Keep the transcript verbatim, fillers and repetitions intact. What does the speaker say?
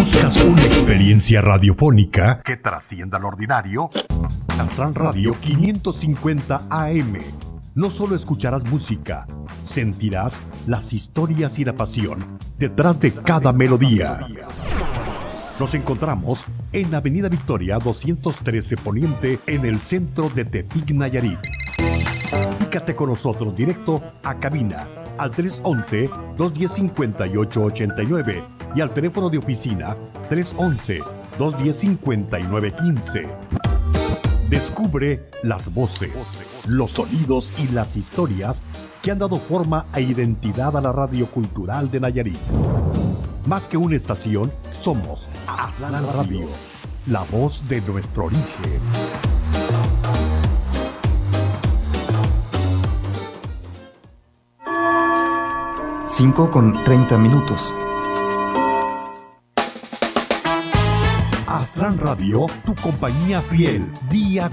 ¿Buscas una experiencia radiofónica que trascienda lo ordinario? Astran Radio quinientos cincuenta A M. No solo escucharás música, sentirás las historias y la pasión detrás de cada melodía. Nos encontramos en Avenida Victoria doscientos trece Poniente, en el centro de Tepic, Nayarit. Comunícate con nosotros directo a cabina al tres once, dos diez, cincuenta y ocho ochenta y nueve y al teléfono de oficina tres once, dos diez, cincuenta y nueve quince. Descubre las voces, los sonidos y las historias que han dado forma e identidad a la radio cultural de Nayarit. Más que una estación, somos Astran Radio, la voz de nuestro origen. cinco con treinta minutos. Astran Radio, tu compañía fiel, día